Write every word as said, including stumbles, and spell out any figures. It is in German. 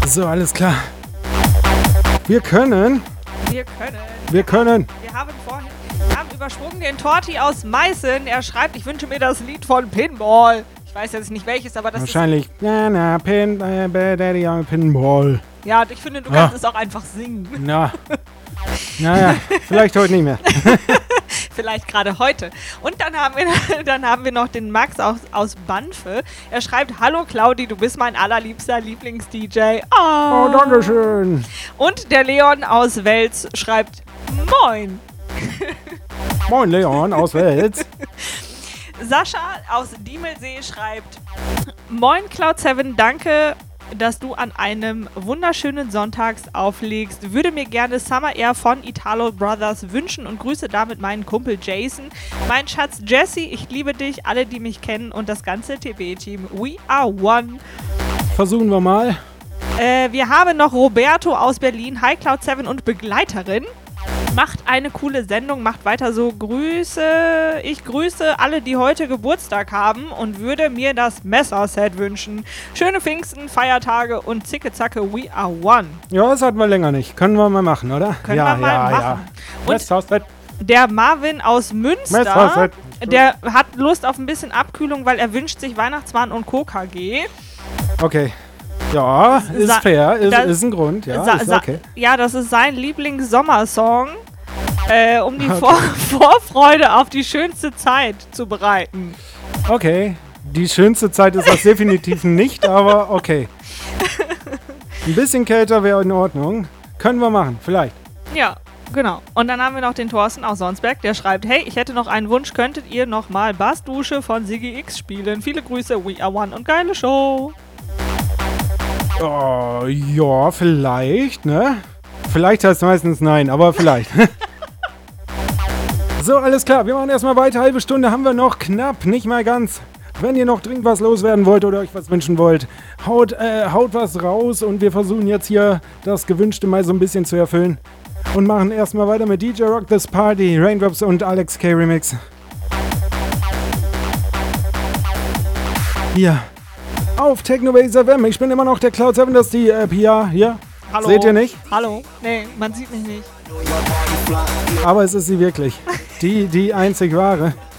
So, alles klar. Wir können. Wir können. Wir können. Wir haben vorhin wir haben übersprungen den Torti aus Meißen. Er schreibt, ich wünsche mir das Lied von Pinball. Ich weiß jetzt nicht welches, aber das Wahrscheinlich. ist... Na, na, Pin, äh, Daddy on Pinball. Ja, und ich finde, du kannst ah. es auch einfach singen. Na. Naja, vielleicht heute nicht mehr. Vielleicht gerade heute. Und dann haben wir, dann haben wir noch den Max aus, aus Banfe. Er schreibt, hallo Claudi, du bist mein allerliebster Lieblings-D J. Oh. oh, danke schön. Und der Leon aus Wels schreibt, moin. Moin Leon aus Wels. Sascha aus Diemelsee schreibt, moin Cloud sieben, danke, dass du an einem wunderschönen Sonntags auflegst. Würde mir gerne Summer Air von Italo Brothers wünschen und grüße damit meinen Kumpel Jason. Mein Schatz Jesse, ich liebe dich, alle, die mich kennen und das ganze T B-Team. We are one. Versuchen wir mal. Äh, wir haben noch Roberto aus Berlin. Hi Cloud sieben und Begleiterin. Macht eine coole Sendung, macht weiter so. Grüße, ich grüße alle, die heute Geburtstag haben und würde mir das Messerset wünschen. Schöne Pfingsten, Feiertage und zicke zacke, we are one. Ja, das hatten wir länger nicht. Können wir mal machen, oder? Können ja, wir mal ja, machen. Ja. Und Messerset. der Marvin aus Münster, Messerset. der hat Lust auf ein bisschen Abkühlung, weil er wünscht sich Weihnachtsmann und Co K G. Okay. Ja, ist Sa- fair, ist, das- ist ein Grund, ja, Sa- ist sa- okay. Ja, das ist sein Lieblings-Sommersong, äh, um die Okay. Vor- Vorfreude auf die schönste Zeit zu bereiten. Okay, die schönste Zeit ist das definitiv nicht, aber okay. Ein bisschen kälter wäre in Ordnung. Können wir machen, vielleicht. Ja, genau. Und dann haben wir noch den Thorsten aus Sonsberg, der schreibt, hey, ich hätte noch einen Wunsch, könntet ihr noch mal Bassdusche von Siggi X spielen? Viele Grüße, we are one und geile Show. Oh, ja, vielleicht, ne? Vielleicht heißt meistens nein, aber vielleicht. So, alles klar, wir machen erstmal weiter. Halbe Stunde haben wir noch, knapp, nicht mal ganz. Wenn ihr noch dringend was loswerden wollt oder euch was wünschen wollt, haut, äh, haut was raus und wir versuchen jetzt hier das Gewünschte mal so ein bisschen zu erfüllen. Und machen erstmal weiter mit D J Rock This Party, Raindrops und Alex K Remix. Hier. Auf Technobase F M. Ich bin immer noch der Cloud sieben, das ist die äh, P R hier. Hallo. Seht ihr nicht? Hallo? Nee, man sieht mich nicht. Aber es ist sie wirklich. Die, die einzig wahre.